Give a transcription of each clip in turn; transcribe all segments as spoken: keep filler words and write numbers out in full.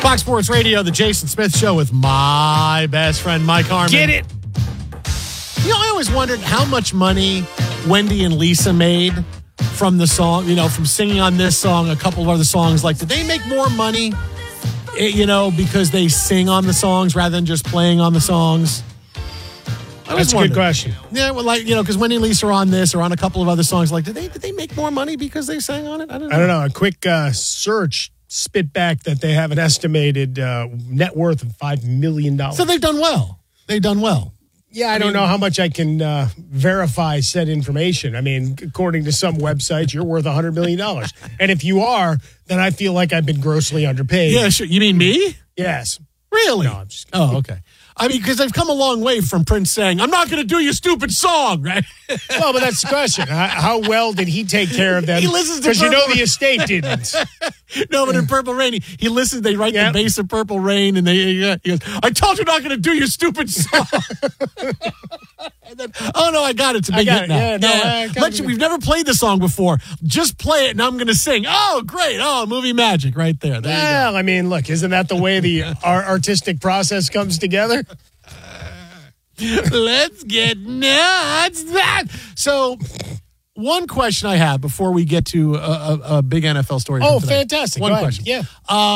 Fox Sports Radio, the Jason Smith Show with my best friend, Mike Harmon. Get it? You know, I always wondered how much money Wendy and Lisa made from the song, you know, from singing on this song, a couple of other songs. Like, did they make more money, you know, because they sing on the songs rather than just playing on the songs? I That's a good question. Yeah, well, like, you know, because Wendy and Lisa are on this or on a couple of other songs. Like, did they did they make more money because they sang on it? I don't know. I don't know. A quick uh, search spit back that they have an estimated uh, net worth of five million dollars. So they've done well. They've done well. Yeah, I, I don't mean, know how much I can uh, verify said information. I mean, according to some websites, you're worth one hundred million dollars. And if you are, then I feel like I've been grossly underpaid. Yeah, sure. You mean me? Yes. Really? No, I'm just kidding. Oh, okay. I mean, because they've come a long way from Prince saying, I'm not going to do your stupid song, right? Well, but that's the question. How, how well did he take care of them? He listens to Because you know Purple- the estate didn't. No, but in Purple Rain, he, he listens, they write Yep. the bass of Purple Rain, and they he goes, I told you not going to do your stupid song. And then, oh, no, I got it. It's a big got hit it. now. Yeah, no, I got Let it. you, we've never played the song before. Just play it, and I'm going to sing. Oh, great. Oh, movie magic right there. There you go. Well, I mean, look, isn't that the way the our artistic process comes together? Let's get nuts. That so. One question I have before we get to a, a, a big N F L story. Oh, from today. fantastic. One Go ahead. question. Yeah. Uh,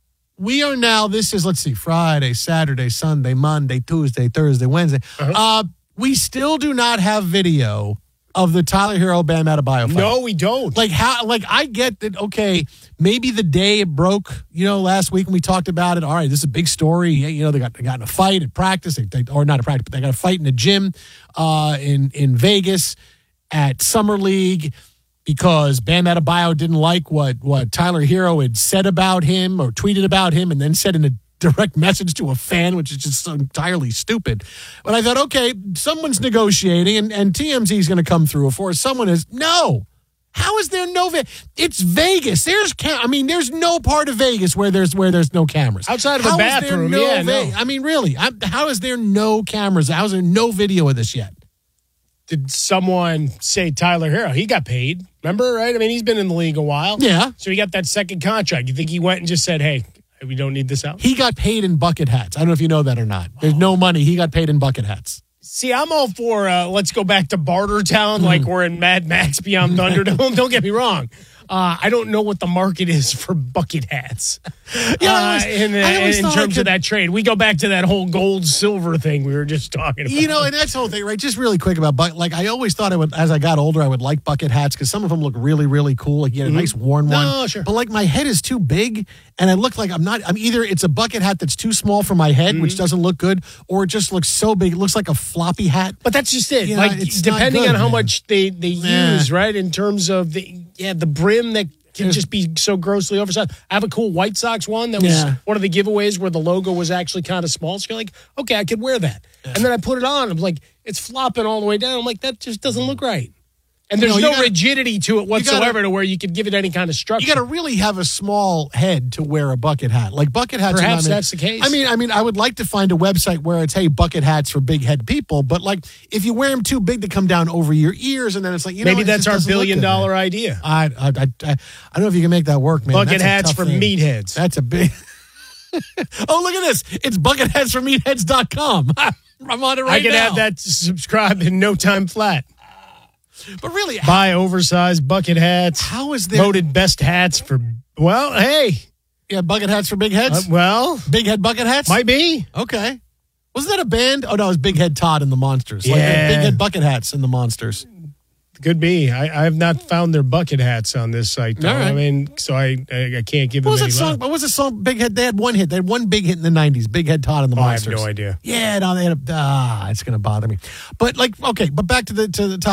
we are now. This is let's see. Friday, Saturday, Sunday, Monday, Tuesday, Thursday, Wednesday. Uh-huh. Uh, we still do not have video of the Tyler Hero Bam Adebayo fight. No, we don't. Like how? Like I get that. Okay, maybe the day it broke. You know, last week when we talked about it. All right, this is a big story. You know, they got they got in a fight at practice, they, they, or not a practice, but they got a fight in a gym, uh, in in Vegas at Summer League because Bam Adebayo didn't like what what Tyler Hero had said about him or tweeted about him, and then said in a direct message to a fan, which is just so entirely stupid. But I thought, okay, someone's negotiating, and, and T M Z is going to come through. Or someone is no. How is there no? Ve- it's Vegas. There's cam- I mean, there's no part of Vegas where there's where there's no cameras Outside of a How is there bathroom, no yeah, Ve- no. I mean, really, I'm, how is there no cameras? How is there no video of this yet? Did someone say Tyler Hero? He got paid. Remember, right? I mean, he's been in the league a while. Yeah. So he got that second contract. You think he went and just said, hey, we don't need this out? He got paid in bucket hats. I don't know if you know that or not. There's no money. He got paid in bucket hats. See, I'm all for uh, let's go back to Barter Town like we're in Mad Max Beyond Thunderdome. Don't get me wrong. Uh, I don't know what the market is for bucket hats. Yeah, I uh, always- in I always in thought I terms could- of that trade. We go back to that whole gold silver thing we were just talking about. You know, and that's the whole thing, right? Just really quick about bucket. Like, I always thought I would, as I got older, I would like bucket hats because some of them look really, really cool. Like, you get a nice worn one. No, sure. But like, my head is too big, and I look like I'm not. I'm either it's a bucket hat that's too small for my head, which doesn't look good, or it just looks so big, it looks like a floppy hat. But that's just it. You know, like it's not depending good, on how man. much they, they Yeah. use, right? In terms of the yeah, the brim that can just be so grossly oversized. I have a cool White Sox one that was Yeah. one of the giveaways where the logo was actually kind of small. So you're like, okay, I could wear that. And then I put it on. I'm like, it's flopping all the way down. I'm like, that just doesn't look right. And there's No, you no gotta- rigidity to it whatsoever gotta- to where you could give it any kind of structure. You got to really have a small head to wear a bucket hat. Like bucket hats. are Perhaps not- that's the case. I mean, I mean, I would like to find a website where it's hey, bucket hats for big head people. But like, if you wear them too big to come down over your ears, and then it's like you know, Maybe it that's just our doesn't look billion good, dollar man. idea. I, I, I, I don't know if you can make that work, man. Bucket That's a hats tough for thing. meatheads. That's a big. Oh, look at this! It's bucket hats for meatheads dot com. I'm on it right I could now. have that subscribed in no time flat. But really, Buy oversized bucket hats. how is there? Voted best hats for, well, hey, Yeah, bucket hats for big heads. uh, well, big head bucket hats. might be. Okay. Wasn't that a band? Oh, no, it was Big Head Todd and the Monsters. Like, Yeah. Big Head Bucket Hats and the Monsters. Could be. I, I have not found their bucket hats on this site, though. All right. I mean, so I I, I can't give What was them that any song? love. What was the song? Big Head. They had one hit. They had one big hit in the nineties. Big Head Todd and the Oh, I have Monsters. no idea. Yeah, no, they had a, ah, it's going to bother me. But like, okay, but back to the to the top.